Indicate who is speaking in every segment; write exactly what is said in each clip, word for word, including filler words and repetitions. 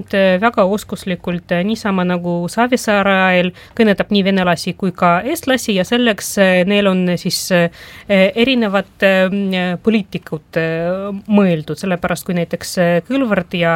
Speaker 1: et väga oskuslikult niisama nagu Savisaare ajal kõnetab nii venelasi kui ka eestlasi ja selleks neil on siis erinevad poliitikud mõeldud, sellepärast kui näiteks Kõlvart ja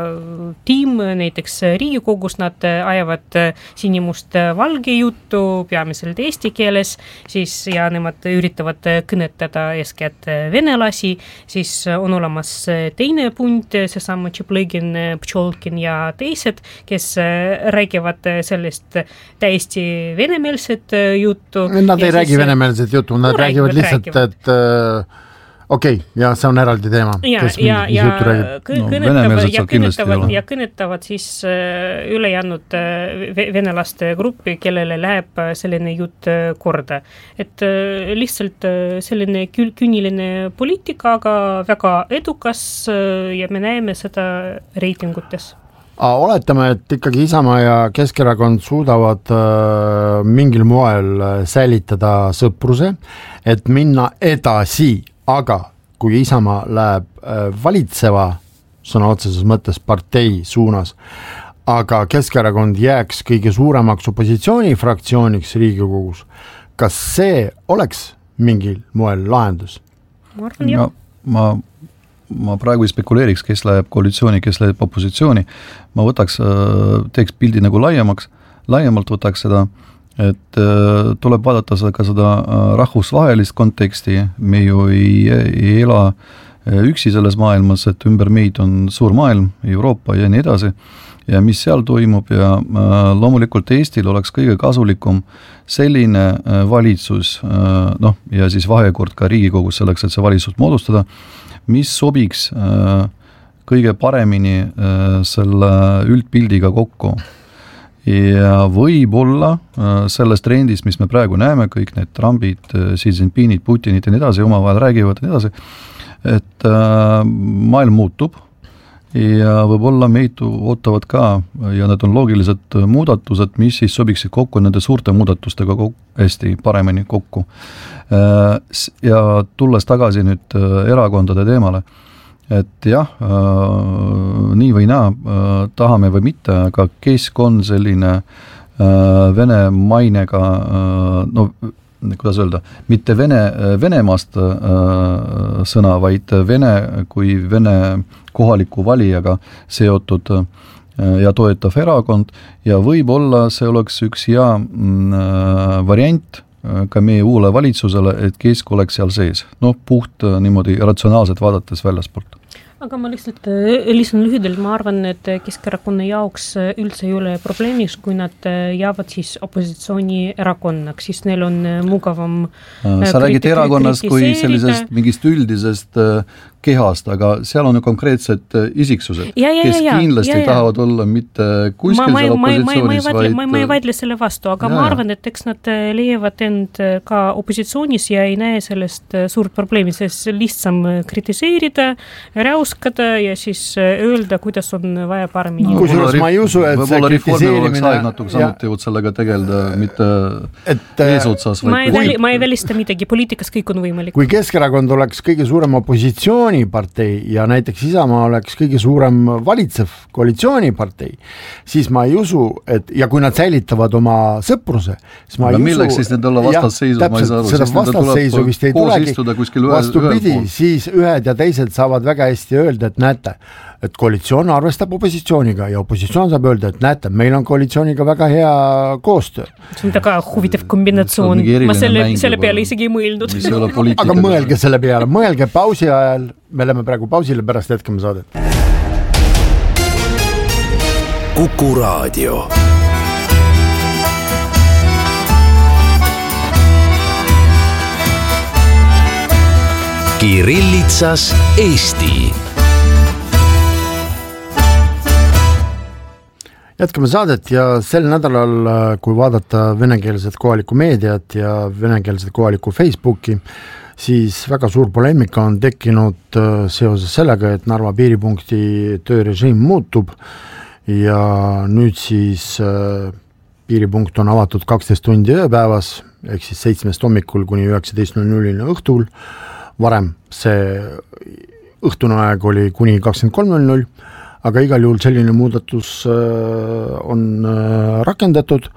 Speaker 1: tiim näiteks Riigikogus nad ajavad sinimust valge juttu peamiselt eesti keeles, siis ja nemad üritavad kõnetada eeskätt venelasi, siis on olemas teine punt, seesama Tšeplõgin, Ptšolkin ja teised, kes räägivad sellest täiesti venemeelset juttu.
Speaker 2: Nad ei räägi venemeelset juttu, nad no, räägivad lihtsalt, räägivad. et äh, okei, okay, ja see on eraldi teema.
Speaker 1: Ja, ja, ja, kõnetavad, ja, kõnetavad, ja kõnetavad siis ülejäänud venelaste gruppi, kellele läheb selline jutt korda. Et lihtsalt selline küüniline poliitika, aga väga edukas ja me näeme seda reitingutes.
Speaker 2: Oletame, et ikkagi Isamaa ja Keskerakond suudavad äh, mingil moel säilitada sõpruse, et minna edasi. Aga kui Isamaa läheb valitseva sõna otseses mõttes partei suunas, aga Keskerakond jääks kõige suuremaks opositsioonifraktsiooniks Riigikogus, kas see oleks mingil moel lahendus?
Speaker 1: Ma arvan, jah.
Speaker 3: Ma, ma praegu ei spekuleeriks, kes läheb koalitsiooni, kes läheb opositsiooni. Ma võtaks, teeks pildi nagu laiemaks, laiemalt võtaks seda, et äh, tuleb vaadata seda, ka seda äh, rahvusvahelist konteksti, me ju ei, ei ela äh, üksi selles maailmas, et ümber meid on suur maailm, Euroopa ja nii edasi, ja mis seal toimub ja äh, loomulikult Eestil oleks kõige kasulikum selline äh, valitsus, äh, noh, ja siis vahekord ka Riigikogus selleks, et see valitsus moodustada, mis sobiks äh, kõige paremini äh, selle üldpildiga kokku. Ja võib-olla selles trendis, mis me praegu näeme, kõik need Trumpid, Xi Jinpingid, Putinid ja nii edasi, omavahel räägivad ja nii edasi, et maailm muutub ja võib-olla meid ootavad ka ja need on loogilised muudatused, mis siis sobiksid kokku nende suurte muudatustega kokku, hästi paremini kokku. Ja tulles tagasi nüüd erakondade teemale, et jah, äh, nii või naa, äh, tahame või mitte, aga kesk on selline äh, vene mainega, äh, no kuidas öelda, mitte vene, Venemaast äh, sõna, vaid vene kui vene kohaliku valijaga seotud äh, ja toetav erakond ja võib-olla see oleks üks hea äh, variant ka meie uule valitsusele, et kesk oleks seal sees. No puht niimoodi ratsionaalselt vaadates väljaspoolt.
Speaker 1: Aga ma lihtsalt lisan lühidalt, ma arvan, et Keskerakonna jaoks üldse ei ole probleemiks, kui nad jäävad siis opositsiooni erakonnaks, siis neil on mugavam
Speaker 3: sa räägid erakonnast kui sellisest mingist üldisest kehast, aga seal on ju konkreetsed isiksused,
Speaker 1: ja, ja,
Speaker 3: kes
Speaker 1: ja,
Speaker 3: kindlasti
Speaker 1: ja, ja.
Speaker 3: tahavad olla mitte kuskil
Speaker 1: ma,
Speaker 3: seal opositsioonis,
Speaker 1: ma, ma, ma,
Speaker 3: vaid...
Speaker 1: Ma, ma ei vaidle selle vastu, aga ja, ma arvan, et eks nad leiavad end ka opositsioonis ja ei näe sellest suurt probleemi, sest lihtsam kritiseerida, räuskada ja siis öelda, kuidas on vaja paremini.
Speaker 2: No, kusjuures ma ei usu, et see kritiseerimine...
Speaker 3: natuke samuti võid sellega tegelda, mitte et, eesotsas.
Speaker 1: Ma ei, väli, ma ei välista midagi, poliitikas kõik on võimalik.
Speaker 2: Kui Keskerakond oleks kõige suurem opositsioon partei ja näiteks Isamaa oleks kõige suurem valitsev koalitsioonipartei, siis ma ei usu, et ja kui nad säilitavad oma sõpruse, siis ma
Speaker 3: aga
Speaker 2: ei
Speaker 3: milleks
Speaker 2: usu...
Speaker 3: siis need olla vastasseisus, ma ei saa aru.
Speaker 2: Seda vastasseisu vist ei tulegi, vastupidi, siis ühed ja teised saavad väga hästi öelda, et näete, et koalitsioon arvestab opositsiooniga ja opositsioon saab öelda, et näete, meil on koalitsiooniga väga hea koostöö.
Speaker 1: See on väga huvitav kombinatsioon. Ma selle, selle peale isegi ei mõeldud.
Speaker 2: Aga mõelge selle peale, mõelge pausi ajal, me oleme praegu pausile, pärast jätkame saadet.
Speaker 4: Kuku Raadio. Kirillitsas Eesti.
Speaker 2: Jätkame saadet ja sel nädalal, kui vaadata venekeelset kohalikku meediat ja venekeelset kohalikku Facebooki, siis väga suur poleemika on tekkinud seoses sellega, et Narva piiripunkti töörežiim muutub ja nüüd siis piiripunkt on avatud kaksteist tundi ööpäevas, ehk siis seitsmest hommikul kuni üheksateist null null õhtul. Varem see õhtune aeg oli kuni kakskümmend kolm null null, aga igal juhul selline muudatus on rakendatud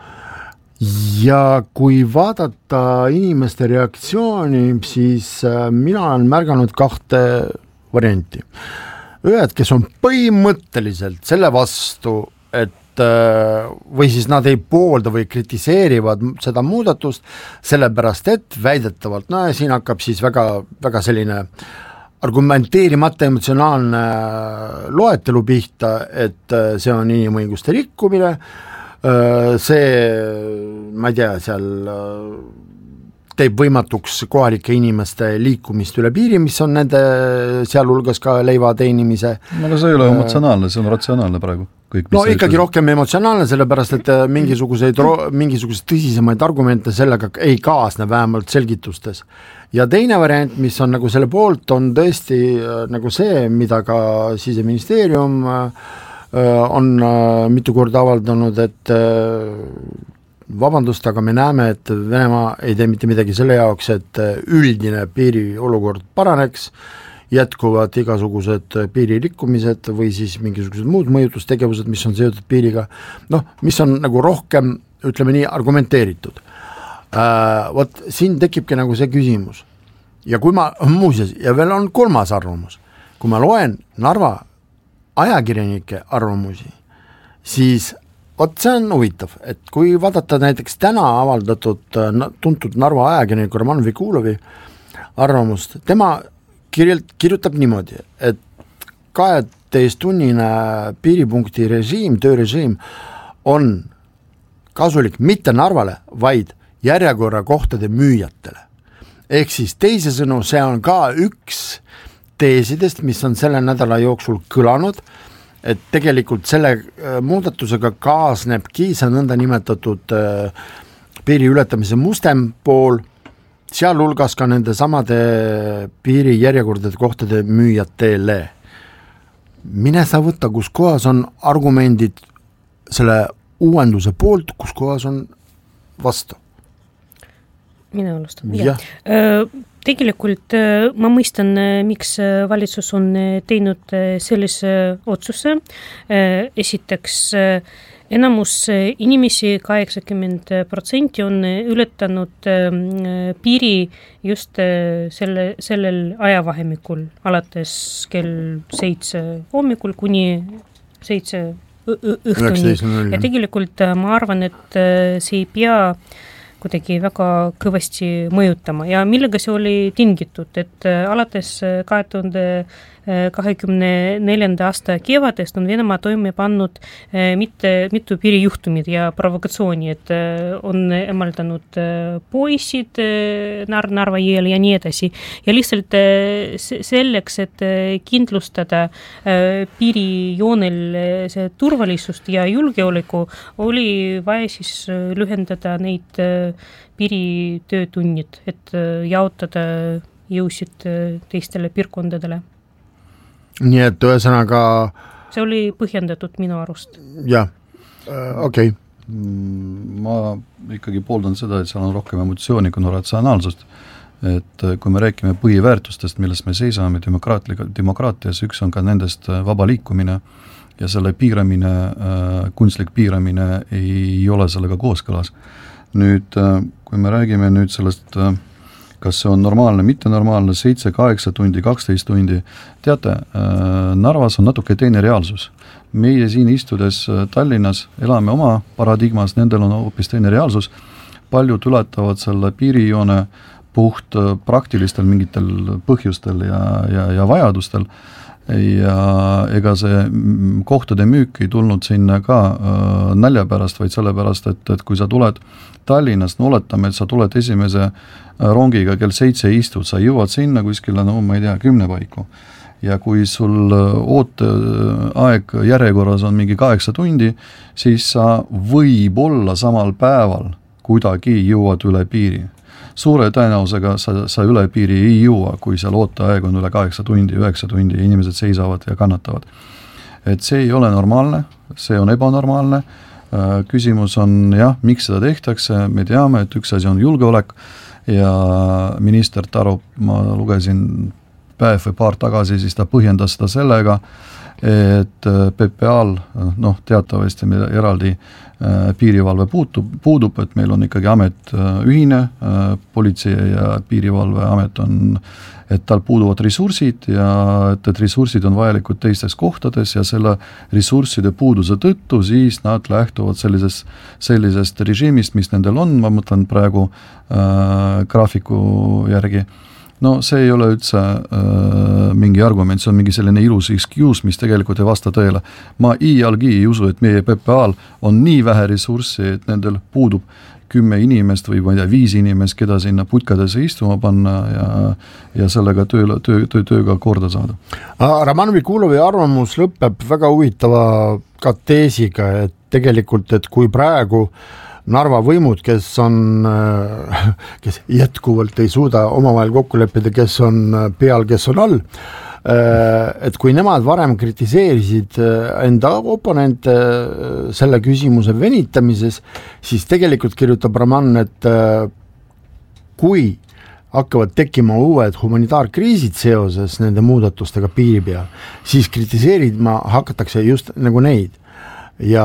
Speaker 2: ja kui vaadata inimeste reaktsiooni, siis mina olen märganud kahte varianti. Ühed, kes on põhimõtteliselt selle vastu, et või siis nad ei poolda või kritiseerivad seda muudatust, sellepärast et väidetavalt, no ja siin hakkab siis väga, väga selline argumenteerimata emotsionaalne loetelu pihta, et see on inimõiguste rikkumine, see, ma ei tea, seal teeb võimatuks kohalike inimeste liikumist üle piiri, mis on nende sealhulgas ka leiva teenimise.
Speaker 3: No aga see ei ole emotsionaalne, see on ratsionaalne praegu. Kõik,
Speaker 2: no ikkagi ütles. Rohkem emotsionaalne, sellepärast et mingisuguseid, mingisuguseid tõsisemaid argumente sellega ei kaasne vähemalt selgitustes. Ja teine variant, mis on nagu selle poolt, on tõesti nagu see, mida ka Siseministeerium on mitu korda avaldanud, et vabandust, aga me näeme, et Venemaa ei tee mitte midagi selle jaoks, et üldine piiri olukord paraneks, jätkuvad igasugused piiririkkumised või siis mingisugused muud mõjutustegevused, mis on seotud piiriga, noh, mis on nagu rohkem, ütleme nii, argumenteeritud. Äh, võt, siin tekibki nagu see küsimus. Ja kui ma, muuseas, ja veel on kolmas arvamus, kui ma loen Narva ajakirjanike arvamusi, siis vot see on huvitav, et kui vaadata näiteks täna avaldatud tuntud Narva ajakirjaniku Roman Vikulovi arvamust, tema kirjalt, kirjutab niimoodi, et kaheteisttunnine piiripunkti režiim, töörežiim on kasulik mitte Narvale, vaid järjekorrakohtade müüjatele. Ehk siis teisisõnu, see on ka üks teesidest, mis on selle nädala jooksul kõlanud, et tegelikult selle muudatusega kaasnebki see nõnda nimetatud piiri ületamise mustem pool, sealhulgas ka nende samade piiri järjekordade kohtade müüjatele. Mine sa võtta, kus kohas on argumendid selle uuenduse poolt, kus kohas on vastu.
Speaker 1: Mina alustan. Ja. Tegelikult ma mõistan, miks valitsus on teinud sellise otsuse. Esiteks, enamus inimesi, kaheksakümmend protsenti on ületanud piiri just selle, sellel ajavahemikul, alates kell seitse hommikul kuni seitse õhtuni. Ja tegelikult ma arvan, et see ei pea kuidagi väga kõvasti mõjutama ja millega see oli tingitud, et alates kahe tuhande kahekümne neljanda aasta kevadest on Venemaa toime pannud mitte mitu piirijuhtumid ja provokatsiooni, et on emaldanud poisid Nar- Narva jõel ja nii edasi. Ja lihtsalt selleks, et kindlustada piirijoonel see turvalisust ja julgeoleku, oli vaja siis lühendada neid piiritöötunnid, et jaotada jõusid teistele piirkondadele.
Speaker 2: Nii et ühesõnaga
Speaker 1: see oli põhjendatud minu arust.
Speaker 2: Jah, okei.
Speaker 3: Ma ikkagi pooldan seda, et seal on rohkem emotsiooni kui ratsionaalsust, et kui me räägime põhiväärtustest, millest me seisame demokraatias, üks on ka nendest vaba liikumine ja selle piiramine, kunstlik piiramine ei ole sellega kooskõlas. Nüüd, kui me räägime nüüd sellest kas see on normaalne, mitte normaalne, seitse, kaheksa tundi, kaksteist tundi. Teate, Narvas on natuke teine reaalsus. Meie siin istudes Tallinnas elame oma paradigmas, nendel on hoopis teine reaalsus. Paljud ületavad selle piirijoone puht praktilistel mingitel põhjustel ja, ja, ja vajadustel. Ja ega see kohtade müük ei tulnud sinna ka äh, nälja pärast, vaid selle pärast, et, et kui sa tuled Tallinnast, no oletame, et sa tuled esimese rongiga kell seitse istud, sa jõuad sinna kuskile, no ma ei tea, kümne paiku. Ja kui sul ooteaeg järjekorras on mingi kaheksa tundi, siis sa võib olla samal päeval kuidagi jõuad üle piiri. Suure tõenäosusega sa, sa üle piiri ei jõua, kui seal ooteaeg on üle kaheksa tundi, üheksa tundi ja inimesed seisavad ja kannatavad. Et see ei ole normaalne, see on ebanormaalne. Küsimus on, jah, miks seda tehtakse, me teame, et üks asi on julgeolek ja minister Taro, ma lugesin päev või paar tagasi, siis ta põhjendas seda sellega, et P P A-l noh, teatavasti meil eraldi piirivalve puutub, puudub, et meil on ikkagi amet ühine, politsei ja piirivalveamet on, et tal puuduvad ressursid ja et, et ressursid on vajalikud teistes kohtades ja selle ressursside puuduse tõttu siis nad lähtuvad sellisest, sellisest režiimist, mis nendel on, ma mõtlen praegu äh, graafiku järgi. No see ei ole üldse äh, mingi argument, see on mingi selline ilus excuse, mis tegelikult ei vasta tõele. Ma iialgi ei usu, et meie P P A-l on nii vähe ressurssi, et nendel puudub kümme inimest või ma ei tea, viis inimest, keda sinna putkadesse istuma panna ja, ja sellega töö, töö, töö, tööga korda saada.
Speaker 2: Raman Vikulovi arvamus lõpeb väga huvitava ka teesiga, et tegelikult, et kui praegu Narva võimud, kes on, kes jätkuvalt ei suuda omavahel kokku leppida, kes on peal, kes on all, et kui nemad varem kritiseerisid enda oponente selle küsimuse venitamises, siis tegelikult kirjutab Raman, et kui hakkavad tekkima uued humanitaarkriisid seoses nende muudatustega piiri peal, siis kritiseerima hakatakse just nagu neid ja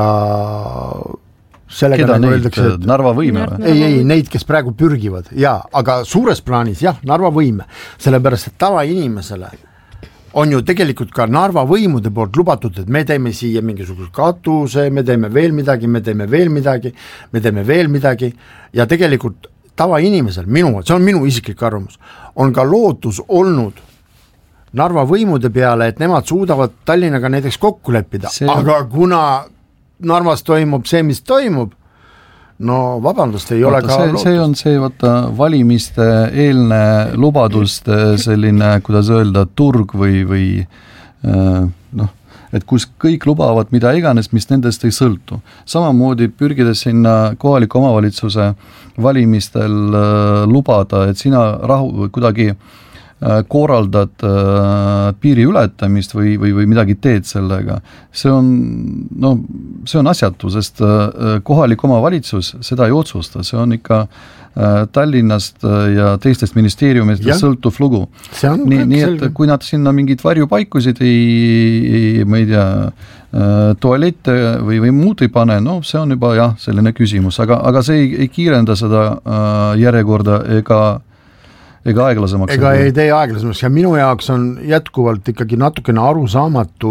Speaker 3: keda nagu neid, öeldakse, et Narva võime või?
Speaker 2: Ei, ei, neid, kes praegu pürgivad, jaa, aga suures plaanis jah, Narva võime, sellepärast, et tavainimesele on ju tegelikult ka Narva võimude poolt lubatud, et me teeme siia mingisuguse katuse, me teeme veel midagi, me teeme veel midagi, me teeme veel midagi ja tegelikult tavainimesel, minu, see on minu isiklik arvamus, on ka lootus olnud Narva võimude peale, et nemad suudavad Tallinnaga näiteks kokku leppida, see... aga kuna Narvas toimub see, mis toimub, no vabandust, ei vaata, ole ka
Speaker 3: see, lootust. See on see vaata, valimiste eelne lubaduste selline, kuidas öelda, turg või, või noh, et kus kõik lubavad mida iganes, mis nendest ei sõltu. Samamoodi pürgides sinna kohaliku omavalitsuse valimistel lubada, et sina rahu, kuidagi korraldad piiri ületamist või, või, või midagi teed sellega. See on, no, see on asjatu, sest kohalik omavalitsus seda ei otsusta, see on ikka Tallinnast ja teistest ministeeriumist sõltuv lugu. Nii, nii et kui nad sinna mingid varjupaikusid ei, ei, ma ei tea, tualette või, või muud ei pane, no see on juba jah, selline küsimus, aga, aga see ei, ei kiirenda seda järjekorda ega ega aeglasemaks.
Speaker 2: Ega ei tee aeglasemaks ja minu jaoks on jätkuvalt ikkagi natukene arusaamatu,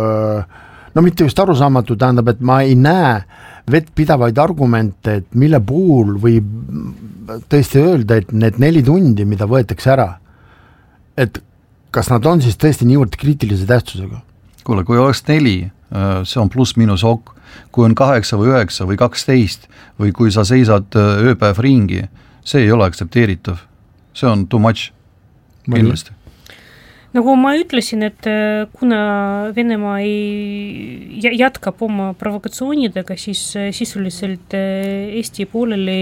Speaker 2: no mitte just arusaamatu, tähendab, et ma ei näe vettpidavaid argumente, et mille puhul võib tõesti öelda, et need neli tundi, mida võetakse ära, et kas nad on siis tõesti niivõrd kriitilise tähtsusega?
Speaker 3: Kuule, kui oleks neli, see on pluss miinus ok, kui on kaheksa või üheksa või kaksteist või kui sa seisad ööpäev ringi, see ei ole aktsepteeritav. See on too much, kindlasti.
Speaker 1: Nagu ma ütlesin, et kuna Venemaa ei jätkab oma provokatsioonidega, siis sisuliselt Eesti poolele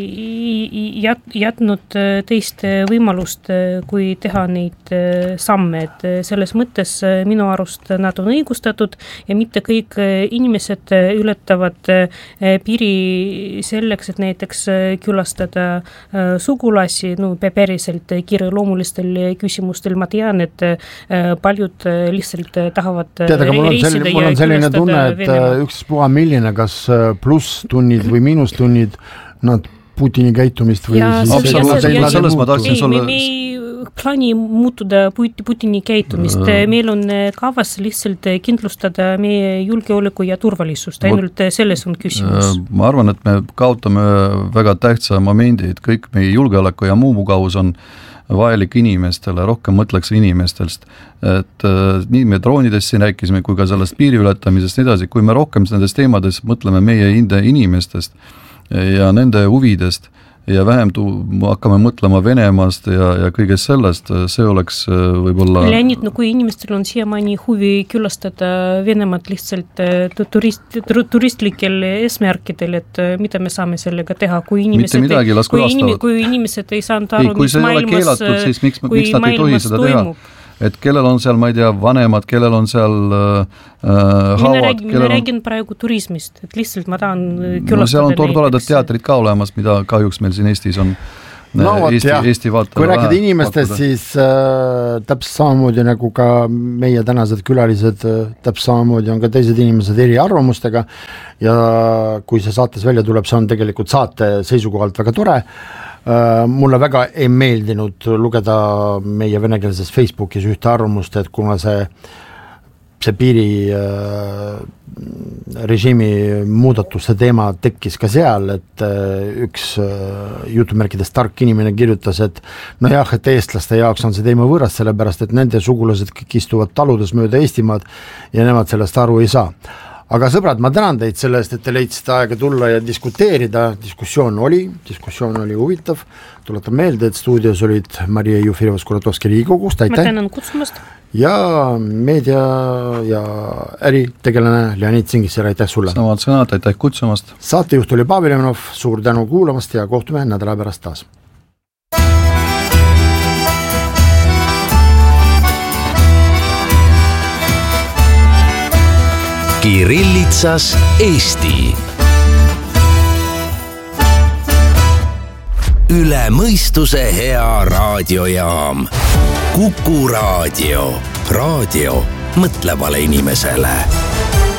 Speaker 1: ei jätnud teist võimalust, kui teha neid samme. Et selles mõttes minu arust nad on õigustatud ja mitte kõik inimesed ületavad piiri selleks, et näiteks külastada sugulasi, no päriselt kiireloomulistel küsimustel ma tean, et paljud lihtsalt tahavad
Speaker 2: Teada, mul on selline, mul on selline tunne, et Venemaa. Ükspuha milline, kas pluss tunnid või miinus tunnid nad Putini käitumist või
Speaker 1: ja
Speaker 2: siis
Speaker 3: absoluutselt, selles ma tahtsin sulle
Speaker 1: me ei plaani muutuda Putini käitumist, meil on kavas lihtsalt kindlustada meie julgeoleku ja turvalisust, ainult selles on küsimus.
Speaker 3: Ma arvan, et me kaotame väga tähtsa momendi, et kõik meie julgeoleku ja muu mugavus on vajalik inimestele, rohkem mõtleks inimestest, et nii me droonidest siin rääkisime, kui ka sellest piiri ületamisest edasi, kui me rohkem nendest teemades mõtleme meie inimestest ja nende huvidest ja vähem tu- hakkame mõtlema Venemaast ja, ja kõigest sellest, see oleks võib-olla...
Speaker 1: Leonid, no kui inimestel on siiamaani huvi külastada Venemaad lihtsalt turist, turistlikel eesmärkidel, et mida me saame sellega teha, kui inimesed,
Speaker 3: midagi,
Speaker 1: kui, inim, kui inimesed ei saanud aru,
Speaker 3: ei, mis maailmas, keelatud, siis miks, miks nad ei tohi seda toimub. Teha? Et kellel on seal, ma ei tea, vanemad, kellel on seal äh, haavad.
Speaker 1: Räägin, ma räägin on... praegu turismist, et lihtsalt ma tahan külastada.
Speaker 3: No seal on toredad teatrid ka olemas, mida kahjuks meil siin Eestis on
Speaker 2: no,
Speaker 3: Eesti, Eesti vaatajale.
Speaker 2: Kui rääkida inimestest, siis äh, täpselt samamoodi nagu ka meie tänased külalised, täpselt samamoodi on ka teised inimesed eri arvamustega ja kui see saates välja tuleb, see on tegelikult saate seisukohalt väga tore. Uh, mulle väga ei meeldinud lugeda meie venekeelses Facebookis ühte arvamust, et kuna see, see piiri uh, režiimi muudatuste teema tekkis ka seal, et uh, üks uh, jutumärkides tark inimene kirjutas, et no jah, et eestlaste jaoks on see teema võõras, sellepärast et nende sugulased kõik istuvad taludes mööda Eestimaad ja nemad sellest aru ei saa. Aga sõbrad, ma tänan teid selle eest, et te leidsite aega tulla ja diskuteerida. Diskussioon oli, diskussioon oli huvitav. Tuletan meelde, et stuudios olid Maria Jufirevas-Kuratovski Riigikogust.
Speaker 1: Ma tänan kutsumast.
Speaker 2: Ja meedia ja äritegelane Leonid Singisser, aitäh sulle.
Speaker 3: Samad sõnad, aitäh kutsumast.
Speaker 2: Saatejuht oli Pavel Leonov, suur tänu kuulamast ja kohtume nädala pärast taas.
Speaker 4: Kirillitsas Eesti. Üle mõistuse hea raadiojaam. Kuku Raadio. Raadio mõtlevale inimesele.